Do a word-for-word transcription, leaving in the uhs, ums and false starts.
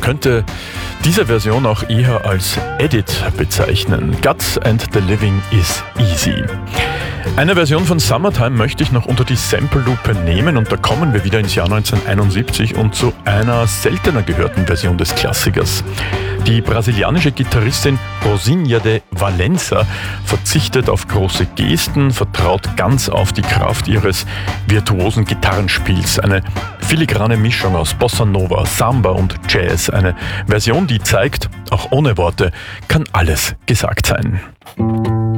könnte diese Version auch eher als Edit bezeichnen. Guts and the Living is Easy. Eine Version von Summertime möchte ich noch unter die Sample-Lupe nehmen und da kommen wir wieder ins Jahr neunzehnhunderteinundsiebzig und zu einer seltener gehörten Version des Klassikers. Die brasilianische Gitarristin Rosinha de Valença verzichtet auf große Gesten, vertraut ganz auf die Kraft ihres virtuosen Gitarrenspiels. Eine filigrane Mischung aus Bossa Nova, Samba und Jazz. Eine Version, die zeigt, auch ohne Worte kann alles gesagt sein.